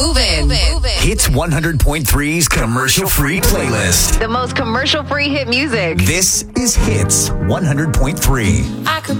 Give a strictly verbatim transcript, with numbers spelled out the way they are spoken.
moving. Hits one hundred point three's commercial-free playlist. The most commercial-free hit music. This is Hits one hundred point three. I could